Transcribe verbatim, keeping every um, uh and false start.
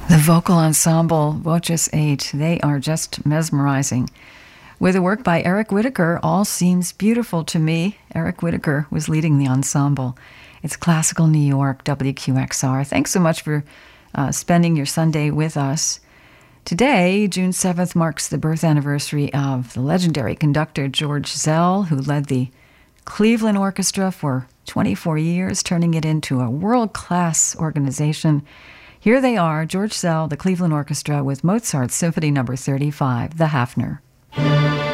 The vocal ensemble, Voces eight, they are just mesmerizing. With a work by Eric Whitacre, All Seems Beautiful to Me. Eric Whitacre was leading the ensemble. It's Classical New York, W Q X R. Thanks so much for uh, spending your Sunday with us. Today, June seventh, marks the birth anniversary of the legendary conductor George Szell, who led the Cleveland Orchestra for twenty-four years, turning it into a world-class organization. Here they are, George Szell, the Cleveland Orchestra, with Mozart's Symphony Number thirty-five, the Hafner.